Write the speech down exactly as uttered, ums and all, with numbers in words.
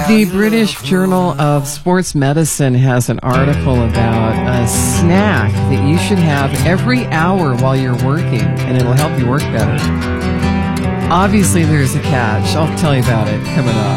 The British Journal of Sports Medicine has an article about a snack that you should have every hour while you're working, and it'll help you work better. Obviously, there's a catch. I'll tell you about it coming up.